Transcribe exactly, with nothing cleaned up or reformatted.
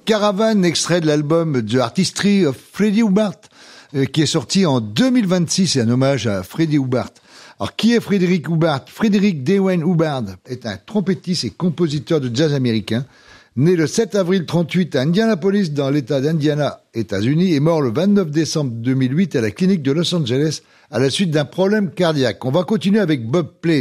Caravan, extrait de l'album The Artistry of Freddie Hubbard, euh, qui est sorti en deux mille vingt-six, c'est un hommage à Freddie Hubbard. Alors, qui est Frédéric Hubbard? Frédéric Dewayne Hubbard est un trompettiste et compositeur de jazz américain, né le sept avril trente-huit à Indianapolis, dans l'État d'Indiana, États-Unis, et mort le vingt-neuf décembre deux mille huit à la clinique de Los Angeles à la suite d'un problème cardiaque. On va continuer avec Bob Place.